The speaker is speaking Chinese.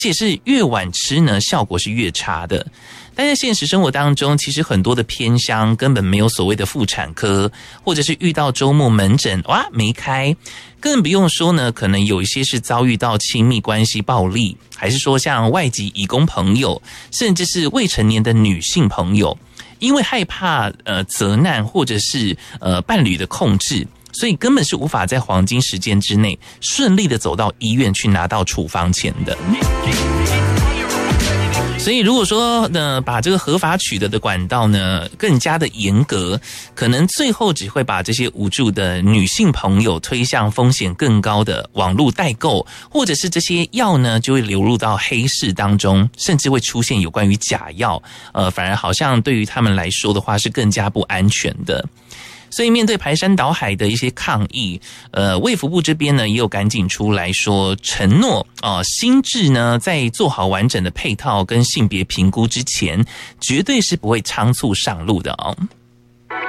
且是越晚吃呢，效果是越差的。但在现实生活当中，其实很多的偏乡根本没有所谓的妇产科，或者是遇到周末门诊哇没开，更不用说呢，可能有一些是遭遇到亲密关系暴力，还是说像外籍移工朋友，甚至是未成年的女性朋友，因为害怕责难或者是伴侣的控制，所以根本是无法在黄金时间之内顺利的走到医院去拿到处方钱的。所以如果说呢，把这个合法取得的管道呢更加的严格，可能最后只会把这些无助的女性朋友推向风险更高的网络代购，或者是这些药呢就会流入到黑市当中，甚至会出现有关于假药，反而好像对于他们来说的话是更加不安全的。所以面对排山倒海的一些抗议，卫福部这边呢也有赶紧出来说承诺新制呢在做好完整的配套跟性别评估之前，绝对是不会仓促上路的哦。